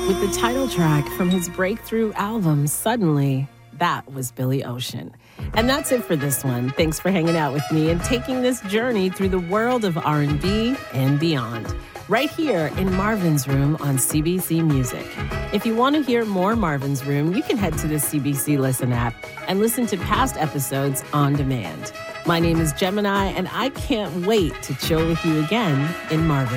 with the title track from his breakthrough album, Suddenly. That was Billy Ocean. And that's it for this one. Thanks for hanging out with me and taking this journey through the world of R&B and beyond. Right here in Marvin's Room on CBC Music. If you want to hear more Marvin's Room, you can head to the CBC Listen app and listen to past episodes on demand. My name is Gemini, and I can't wait to chill with you again in Marvin's